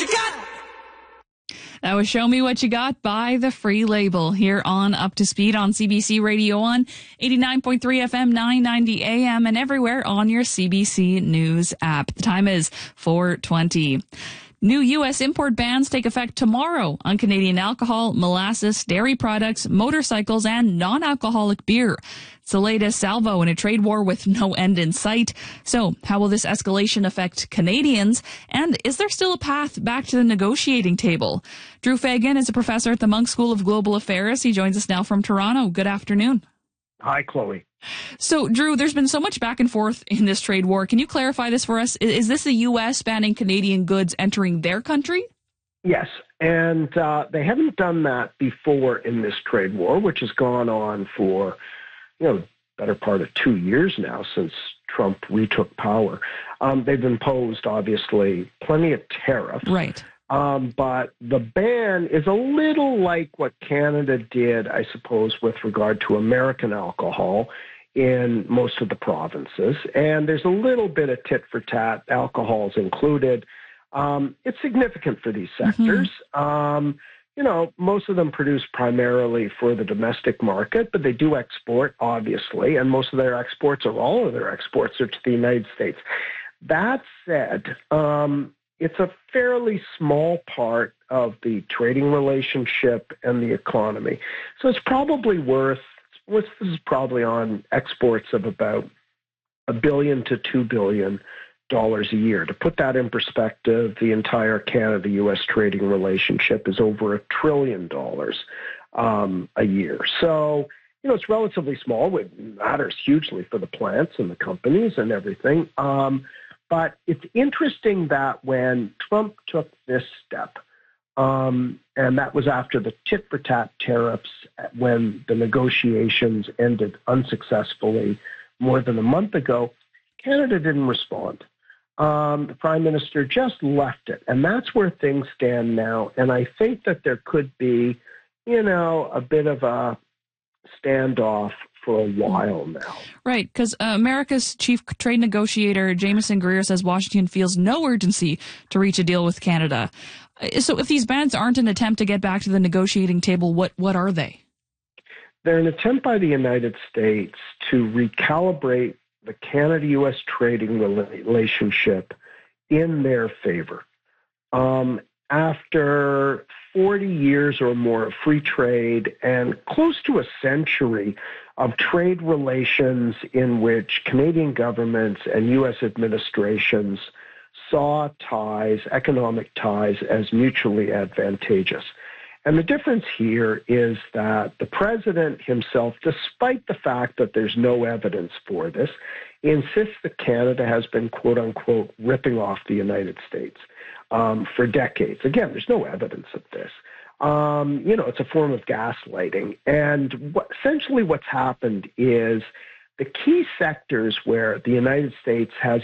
you got. That was Show Me What You Got by The Free Label here on Up to Speed on CBC Radio 1, 89.3 FM, 990 AM, and everywhere on your CBC News app. The time is 4:20. New U.S. import bans take effect tomorrow on Canadian alcohol, molasses, dairy products, motorcycles, and non-alcoholic beer. It's the latest salvo in a trade war with no end in sight. So how will this escalation affect Canadians? And is there still a path back to the negotiating table? Drew Fagan is a professor at the Munk School of Global Affairs. He joins us now from Toronto. Good afternoon. Hi, Chloe. So, Drew, there's been so much back and forth in this trade war. Can you clarify this for us? Is this the U.S. banning Canadian goods entering their country? Yes, and they haven't done that before in this trade war, which has gone on for, better part of 2 years now since Trump retook power. They've imposed, obviously, plenty of tariffs. Right. But the ban is a little like what Canada did, I suppose, with regard to American alcohol in most of the provinces. And there's a little bit of tit for tat, alcohols included. It's significant for these sectors. Most of them produce primarily for the domestic market, but they do export, obviously, and most of their exports, or all of their exports, are to the United States. That said, it's a fairly small part of the trading relationship and the economy. So it's probably this is probably on exports of about $1 billion to $2 billion a year. To put that in perspective, the entire Canada-U.S. trading relationship is over $1 trillion a year. So, it's relatively small. It matters hugely for the plants and the companies and everything. But it's interesting that when Trump took this step, and that was after the tit-for-tat tariffs, when the negotiations ended unsuccessfully more than a month ago, Canada didn't respond. The Prime Minister just left it, and that's where things stand now. And I think that there could be, a bit of a standoff for a while now. Right, because America's chief trade negotiator, Jameson Greer, says Washington feels no urgency to reach a deal with Canada. So if these bans aren't an attempt to get back to the negotiating table, what are they? They're an attempt by the United States to recalibrate the Canada-U.S. trading relationship in their favor. After 40 years or more of free trade and close to a century of trade relations in which Canadian governments and U.S. administrations saw economic ties, as mutually advantageous. And the difference here is that the president himself, despite the fact that there's no evidence for this, insists that Canada has been, quote unquote, ripping off the United States for decades. Again, there's no evidence of this. It's a form of gaslighting. And essentially what's happened is the key sectors where the United States has